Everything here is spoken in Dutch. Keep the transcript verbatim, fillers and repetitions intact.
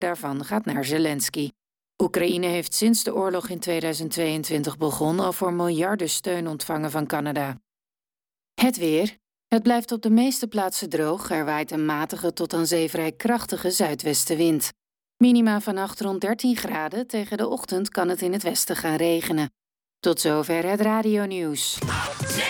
daarvan gaat naar Zelensky. Oekraïne heeft sinds de oorlog in tweeduizend tweeëntwintig begon al voor miljarden steun ontvangen van Canada. Het weer. Het blijft op de meeste plaatsen droog. Er waait een matige tot aan zee vrij krachtige zuidwestenwind. Minima vannacht rond dertien graden. Tegen de ochtend kan het in het westen gaan regenen. Tot zover het radionieuws.